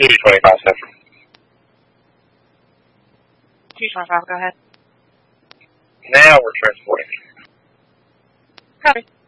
225 Central. 225, go ahead. Now we're transporting. Copy.